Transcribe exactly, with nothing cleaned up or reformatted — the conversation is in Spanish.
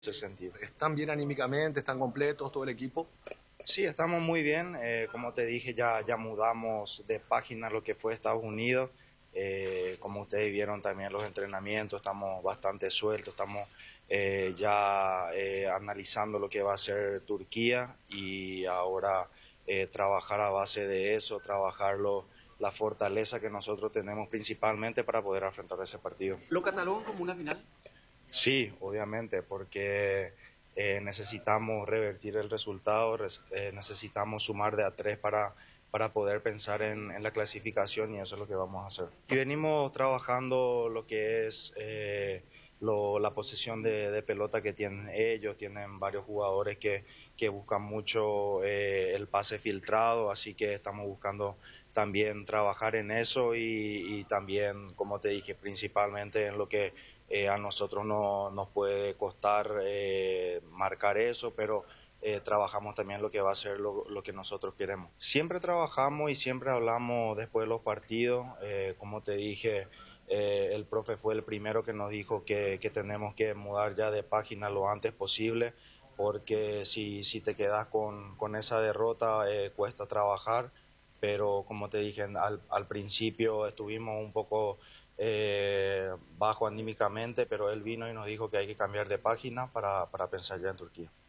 ese sentido. ¿Están bien anímicamente? ¿Están completos todo el equipo? Sí, estamos muy bien. Eh, como te dije, ya, ya mudamos de página lo que fue Estados Unidos. Eh, como ustedes vieron también los entrenamientos, estamos bastante sueltos, estamos eh, ya eh, analizando lo que va a ser Turquía y ahora eh, trabajar a base de eso, trabajar lo, la fortaleza que nosotros tenemos principalmente para poder afrontar ese partido. ¿Lo catalogan como una final? Sí, obviamente, porque eh, necesitamos revertir el resultado, res- eh, necesitamos sumar de a tres para, para poder pensar en, en la clasificación y eso es lo que vamos a hacer. Y venimos trabajando lo que es eh, lo- la posesión de, de pelota que tienen ellos, tienen varios jugadores que, que buscan mucho eh, el pase filtrado, así que estamos buscando también trabajar en eso y, y también, como te dije, principalmente en lo que eh, a nosotros no, nos puede costar eh, marcar eso, pero eh, trabajamos también lo que va a ser lo, lo que nosotros queremos. Siempre trabajamos y siempre hablamos después de los partidos. Eh, como te dije, eh, el profe fue el primero que nos dijo que, que tenemos que mudar ya de página lo antes posible, porque si, si te quedas con, con esa derrota eh, cuesta trabajar, pero como te dije, al, al principio estuvimos un poco eh, bajo anímicamente, pero él vino y nos dijo que hay que cambiar de página para, para pensar ya en Turquía.